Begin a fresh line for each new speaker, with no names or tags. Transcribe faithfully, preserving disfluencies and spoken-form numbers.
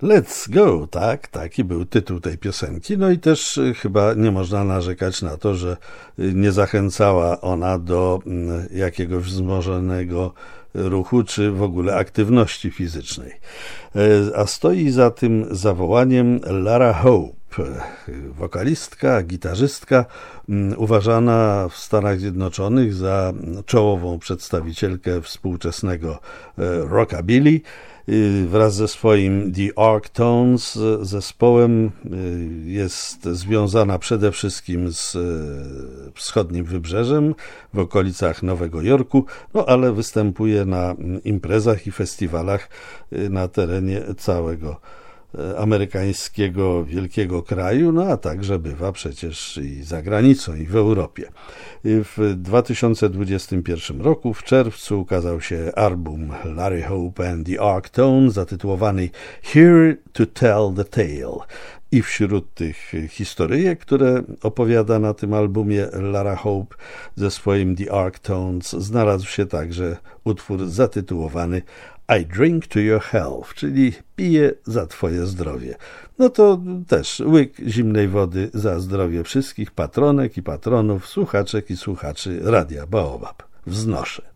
Let's go, tak, taki był tytuł tej piosenki. No i też chyba nie można narzekać na to, że nie zachęcała ona do jakiegoś wzmożonego ruchu, czy w ogóle aktywności fizycznej. A stoi za tym zawołaniem Lara Hope, wokalistka, gitarzystka, uważana w Stanach Zjednoczonych za czołową przedstawicielkę współczesnego rockabilly. Wraz ze swoim The Arctones zespołem jest związana przede wszystkim z wschodnim wybrzeżem, w okolicach Nowego Jorku, no ale występuje na imprezach i festiwalach na terenie całego amerykańskiego wielkiego kraju, no a także bywa przecież i za granicą, i w Europie. W dwa tysiące dwudziestym pierwszym roku w czerwcu ukazał się album Larry Hope and the Arctones zatytułowany Here to Tell the Tale. I wśród tych historyjek, które opowiada na tym albumie Lara Hope ze swoim The Arctones, znalazł się także utwór zatytułowany I drink to your health, czyli piję za twoje zdrowie. No to też łyk zimnej wody za zdrowie wszystkich patronek i patronów, słuchaczek i słuchaczy Radia Baobab. Wznoszę.